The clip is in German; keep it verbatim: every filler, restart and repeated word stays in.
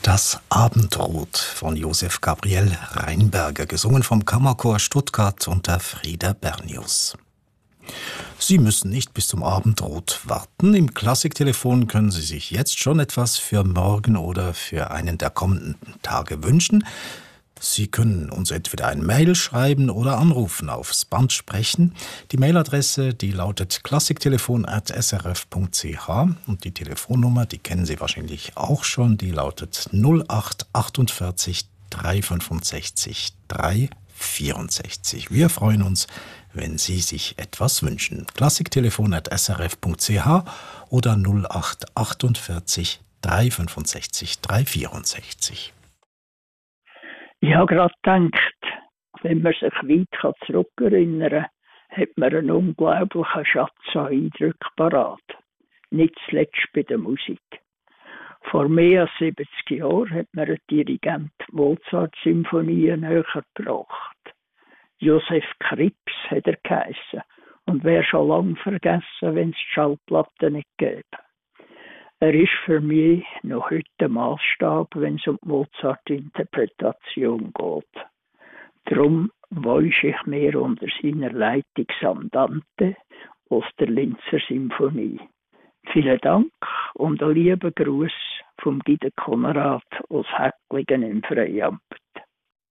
Das Abendrot von Josef Gabriel Rheinberger, gesungen vom Kammerchor Stuttgart unter Frieder Bernius. Sie müssen nicht bis zum Abendrot warten. Im Klassiktelefon können Sie sich jetzt schon etwas für morgen oder für einen der kommenden Tage wünschen. Sie können uns entweder ein Mail schreiben oder anrufen, aufs Band sprechen. Die Mailadresse, die lautet klassiktelefon at s r f punkt c h und die Telefonnummer, die kennen Sie wahrscheinlich auch schon, die lautet null acht achtundvierzig dreihundertfünfundsechzig dreihundertvierundsechzig. Wir freuen uns, wenn Sie sich etwas wünschen. klassiktelefon at s r f punkt c h oder null acht achtundvierzig dreihundertfünfundsechzig dreihundertvierundsechzig. Ich habe gerade gedacht, wenn man sich weit zurückerinnern kann, hat man einen unglaublichen Schatz an Eindrücken parat. Nicht zuletzt bei der Musik. Vor mehr als siebzig Jahren hat mir ein Dirigent Mozart-Symphonien näher gebracht. Josef Krips hat er geheissen und wäre schon lange vergessen, wenn es die Schallplatten nicht gäbe. Er ist für mich noch heute der Maßstab, wenn es um die Mozart-Interpretation geht. Darum wünsche ich mir unter seiner Leitung Andante aus der Linzer Symphonie. Vielen Dank und einen lieben Gruß vom Guido Konrad aus Häcklingen im Freiamt.